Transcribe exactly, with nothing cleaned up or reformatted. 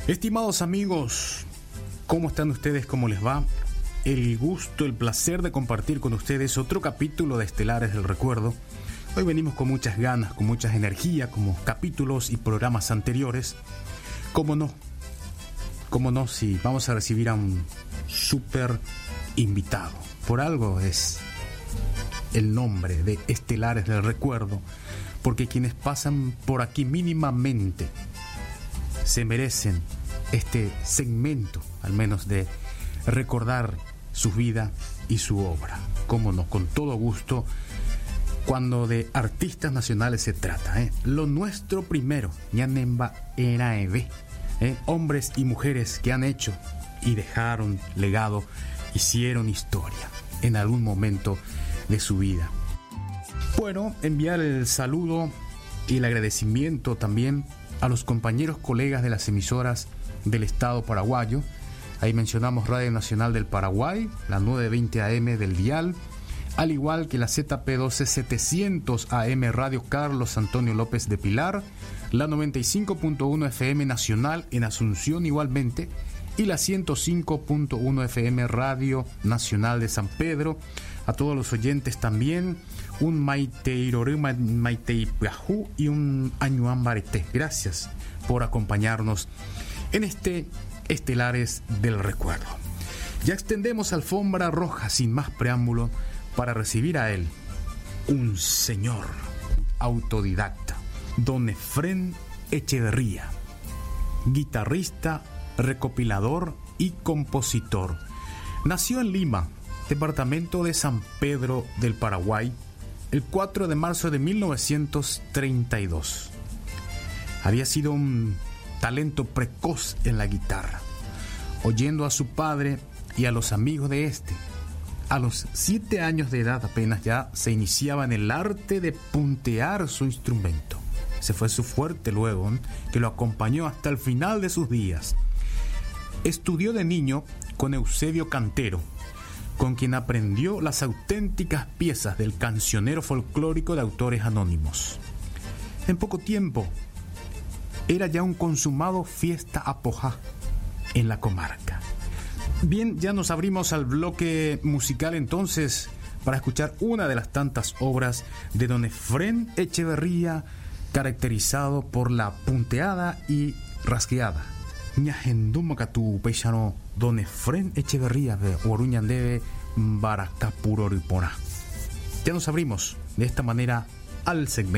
Estimados amigos, ¿cómo están ustedes? ¿Cómo les va? El gusto, el placer de compartir con ustedes otro capítulo de Estelares del Recuerdo. Hoy venimos con muchas ganas, con mucha energía, como capítulos y programas anteriores. ¿Cómo no? ¿Cómo no si vamos a recibir a un súper invitado? Por algo es el nombre de Estelares del Recuerdo, porque quienes pasan por aquí mínimamente se merecen este segmento, al menos de recordar su vida y su obra. Cómo no, con todo gusto, cuando de artistas nacionales se trata, ¿eh? Lo nuestro primero, Ñanemba Eraeve, ¿eh? Hombres y mujeres que han hecho y dejaron legado, hicieron historia en algún momento de su vida. Bueno, enviar el saludo y el agradecimiento también a los compañeros colegas de las emisoras del Estado paraguayo. Ahí mencionamos Radio Nacional del Paraguay, la nueve veinte A M del dial, al igual que la Z P doce setecientos A M Radio Carlos Antonio López de Pilar, la noventa y cinco punto uno F M Nacional en Asunción igualmente, y la ciento cinco punto uno F M Radio Nacional de San Pedro. A todos los oyentes también, un Maiteiroru Maiteipajú y un Añuan Barete. Gracias por acompañarnos en este Estelares del Recuerdo. Ya extendemos alfombra roja sin más preámbulo para recibir a él, un señor autodidacta, don Efrén Echeverría, guitarrista, recopilador y compositor. Nació en Lima, departamento de San Pedro del Paraguay, el cuatro de marzo de mil novecientos treinta y dos. Había sido un talento precoz en la guitarra, oyendo a su padre y a los amigos de este. A los siete años de edad apenas ya se iniciaba en el arte de puntear su instrumento. Ese fue su fuerte luego, ¿eh? que lo acompañó hasta el final de sus días. Estudió de niño con Eusebio Cantero, con quien aprendió las auténticas piezas del cancionero folclórico de autores anónimos. En poco tiempo, era ya un consumado fiesta apojá en la comarca. Bien, ya nos abrimos al bloque musical entonces para escuchar una de las tantas obras de don Efrén Echeverría, caracterizado por la punteada y rasgueada. Ñajendumakatu peixano don Efrén Echeverría de Oruñandebe Baracapuroripora. Ya nos abrimos de esta manera al segmento